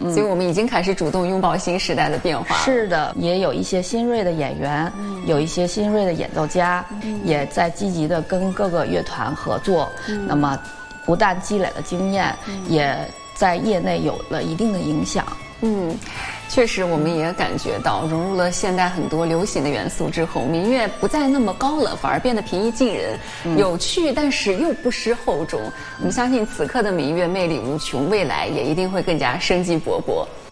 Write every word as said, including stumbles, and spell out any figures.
嗯， 所以我们已经开始主动拥抱新时代的变化。 是的，也有一些新锐的演员，嗯、有一些新锐的演奏家，嗯、也在积极的跟各个乐团合作。嗯、那么，不但积累了经验，嗯、也在业内有了一定的影响。 嗯，确实，我们也感觉到融入了现代很多流行的元素之后，民乐不再那么高冷，反而变得平易近人，嗯、有趣，但是又不失厚重。我们相信此刻的民乐魅力无穷，未来也一定会更加生机勃勃。